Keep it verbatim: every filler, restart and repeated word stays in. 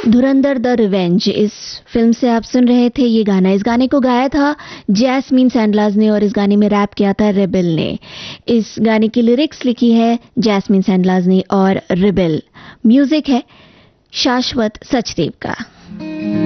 Dhurandhar the revenge, इस film से आप सुन रहे थे ये गाना। इस गाने को गाया था जैस्मीन सैंडलाज ने और इस गाने में रैप किया था रिबल ने। इस गाने की लिरिक्स लिखी है जैस्मीन सैंडलाज ने और रिबल। म्यूजिक है शाश्वत सचदेव का।